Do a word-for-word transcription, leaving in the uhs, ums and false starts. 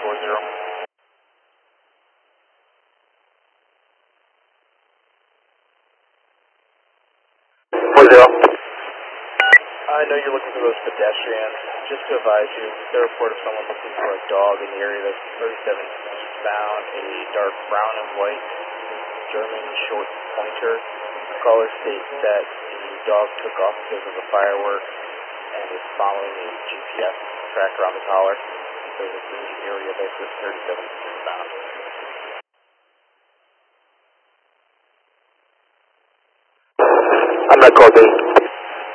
four zero. four zero. I know you're looking for those pedestrians. Just to advise you, the report of someone looking for a dog in the area that's thirty-seven eastbound, a dark brown and white German short pointer. The caller states that the dog took off because of the fireworks and is following a G P S tracker on the collar. So it's in the area that's thirty-seven eastbound. I'm not copy.